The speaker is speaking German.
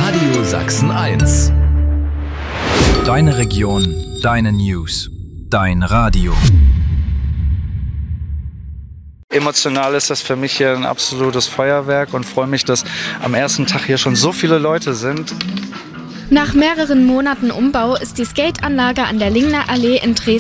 Radio Sachsen 1. Deine Region, deine News, dein Radio. Emotional ist das für mich hier ein absolutes Feuerwerk und freue mich, dass am ersten Tag hier schon so viele Leute sind. Nach mehreren Monaten Umbau ist die Skateanlage an der Lingner Allee in Dresden